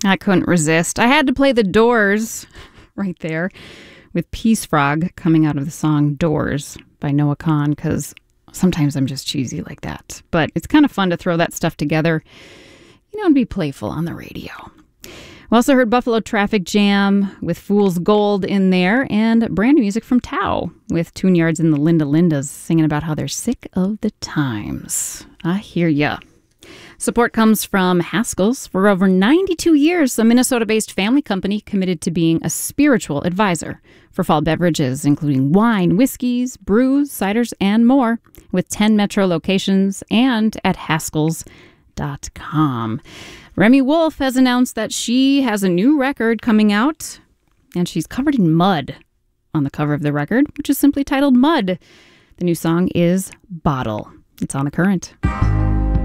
I couldn't resist. I had to play The Doors right there with Peace Frog coming out of the song Doors by Noah Kahan, because sometimes I'm just cheesy like that. But it's kind of fun to throw that stuff together, and be playful on the radio. We also heard Buffalo Traffic Jam with Fool's Gold in there, and brand new music from Tao with Tune Yards and the Linda Lindas singing about how they're sick of the times. I hear ya. Support comes from Haskell's. For over 92 years, a Minnesota-based family company committed to being a spiritual advisor for fall beverages, including wine, whiskeys, brews, ciders, and more, with 10 metro locations and at Haskells.com. Remy Wolf has announced that she has a new record coming out, and she's covered in mud on the cover of the record, which is simply titled Mud. The new song is Bottle. It's on The Current.